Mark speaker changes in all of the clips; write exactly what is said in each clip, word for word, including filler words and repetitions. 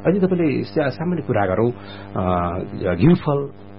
Speaker 1: अनि तपाईँले सामान्य कुरा गरौँ, घिउफल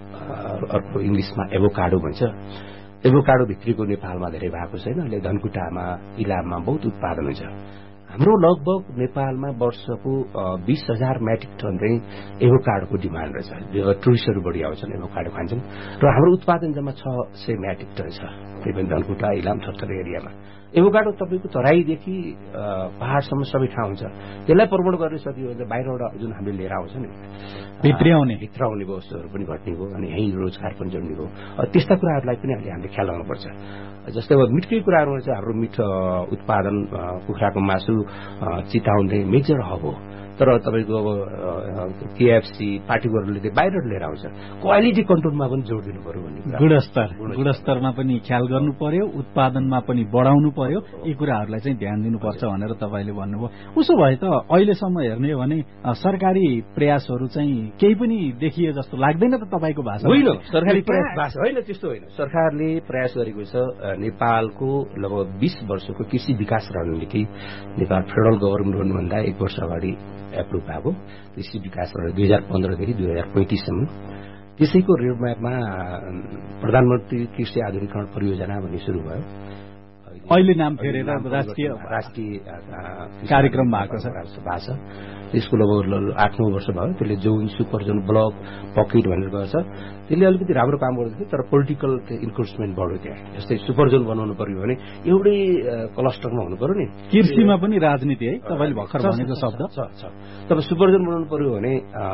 Speaker 1: अर्को इङ्ग्लिसमा एभोकाडो भन्छ, एभोकाडो भित्रीको नेपालमा धेरै भएको छैन। अहिले धनकुटामा, इलाममा बहुत उत्पादन हुन्छ। हाम्रो लगभग नेपालमा वर्षको बीस हजार मेट्रिक टन चाहिँ एभोकाडोको डिमान्ड रहेछ। टुरिस्टहरू बढी आउँछन्, एभोकाडो खान्छन् र हाम्रो उत्पादन जम्मा छ सय मेट्रिक टन छ, त्यही पनि धनकुटा, इलाम, छत्तर एरियामा। एभोकाडो तपाईँको तराईदेखि पहाडसम्म सबै ठाउँ हुन्छ। त्यसलाई प्रमोट गर्न सकियो भने बाहिरबाट जुन हामीले लिएर आउँछ नि,
Speaker 2: भित्राउने
Speaker 1: भित्राउने वस्तुहरू पनि घट्ने भयो अनि यहीँ रोजगार पनि जोड्ने भयो। त्यस्ता कुराहरूलाई पनि अहिले हामीले ख्याल गर्नुपर्छ। जस्तै अब मिठकै कुराहरूमा चाहिँ हाम्रो मिठ उत्पादन, कुखुराको मासु, चिताउन चाहिँ मेजर हब हो। तर तपाईँको अब केएफसी पार्टीहरूले चाहिँ बाहिर लिएर आउँछ। क्वालिटी कन्ट्रोलमा पनि जोड दिनु पर्यो भन्ने कुरा।
Speaker 2: गुणस्तर गुणस्तरमा पनि ख्याल गर्नु पर्यो, उत्पादनमा पनि बढाउनु पर्यो। यी कुराहरूलाई चाहिँ ध्यान दिनुपर्छ भनेर तपाईँले भन्नुभयो। उसो भए त अहिलेसम्म हेर्ने हो भने सरकारी प्रयासहरू चाहिँ केही पनि देखिए जस्तो लाग्दैन त तपाईँको भाषा?
Speaker 1: होइन, सरकारी प्रयास भाषा होइन, त्यस्तो होइन। सरकारले प्रयास गरेको छ। नेपालको लगभग बीस वर्षको कृषि विकास रणनीति नेपाल फेडरल गभर्मेन्ट हुनुभन्दा एक वर्ष अगाडि एप्रुभ भएको कृषि विकास दुई हजार पन्ध्रदेखि दुई हजार पैंतिससम्म। त्यसैको रोडम्यापमा प्रधानमन्त्री कृषि आधुनिकीकरण परियोजना भन्ने सुरु भयो।
Speaker 2: अहिले नाम फेरेर राष्ट्रिय
Speaker 1: राष्ट्रिय
Speaker 2: कार्यक्रम भएको
Speaker 1: छ। त्यसको लगभग आठ नौ वर्ष भयो। त्यसले John, super John, block, pocket भनेर गएको छ। त्यसले अलिकति राम्रो काम गर्दै थियो, तर पोलिटिकल इन्क्रोचमेन्ट बढ्यो त्यहाँ। जस्तै सुपर जोन बनाउनु पर्यो भने एउटै क्लस्टरमा हुनु पर्यो नि।
Speaker 2: कृषिमा पनि राजनीति है, तपाईँले भर्खर भनेको शब्द
Speaker 1: छ छ तब सुपर जोन बनाउनु पर्यो भने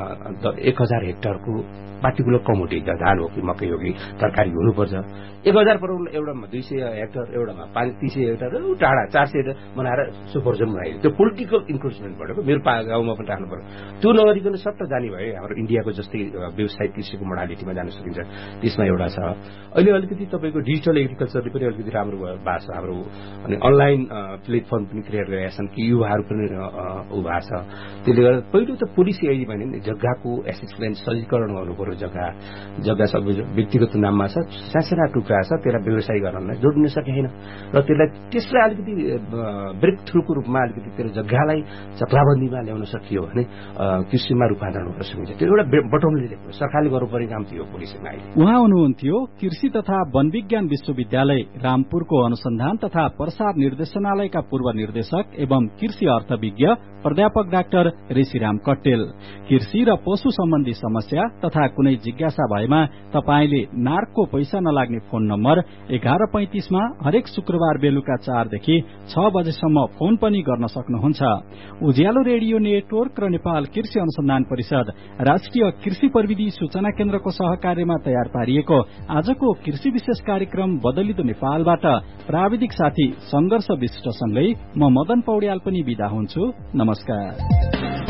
Speaker 1: एक हजार हेक्टरको पार्टिकुलर कमोडिटी, धान हो कि मकै हो कि तरकारी हुनुपर्छ। एक हजार पर एउटामा दुई सय हेक्टर, एउटामा पाँच तिस सय हेक्टर, टाढा चार सय हेक्टर बनाएर सुपर जोन बनाइयो। त्यो पोलिटिकल इन्क्रोचमेन्ट बढेको। मेरो गाउँमा पनि राख्नु पर्यो। त्यो नगरिकन सट्ट जाने भयो। हाम्रो इन्डियाको जस्तै व्यवसायिक कृषिको मोडालिटीमा जान सकिन्छ, त्यसमा एउटा छ। अहिले अलिकति तपाईँको डिजिटल एग्रिकल्चरले पनि अलिकति राम्रो भएको छ हाम्रो। अनि अनलाइन प्लेटफर्म पनि क्रिएट गरेका छन् कि युवाहरू पनि ऊ भएको छ। त्यसले गर्दा पहिलो त पोलिसी अहिले भने जग्गाको एसेसमेन्ट सजीकरण गर्नु पर्यो। जग्गा जग्गा सबै व्यक्तिगत नाममा छ, साना टुक्रा छ, त्यसलाई व्यवसाय गर्नलाई जोड्न सकिएन र त्यसलाई त्यसलाई अलिकति ब्रेक थ्रुको रूपमा अलिकति त्यो जग्गालाई चक्लाबन्दीमा ल्याउन सकियो भने कृषिमा रूपान्तरण गर्न सकिन्छ। त्यो एउटा बटौनले दिएको सरकारले गर्नुपर्ने काम थियो पोलिसीमा। अहिले
Speaker 2: उहाँ हुनुहुन्थ्यो कृषि तथा वन विज्ञान विश्वविद्यालय रामपुरको अनुसन्धान तथा प्रसार निर्देशनालयका पूर्व निर्देशक एवं कृषि अर्थविज्ञ प्राध्यापक डाक्टर ऋषिराम कट्टेल। कृषि र पशु सम्बन्धी समस्या तथा कुनै जिज्ञासा भएमा तपाईले नार्कको पैसा नलाग्ने फोन नम्बर एघार पैंतिसमा हरेक शुक्रबार बेलुका चारदेखि छ बजेसम्म फोन पनि गर्न सक्नुहुन्छ। उज्यालो रेडियो नेटवर्क र नेपाल कृषि अनुसन्धान परिषद राष्ट्रिय कृषि प्रविधि सूचना केन्द्रको सहकार्यमा तयार पारिएको आजको कृषि विशेष कार्यक्रम बदलिदो नेपालबाट प्राविधिक साथी संघर्ष विशिष्टसँगै म मदन पौड्याल पनि बिदा हुन्छु। नमस्कार।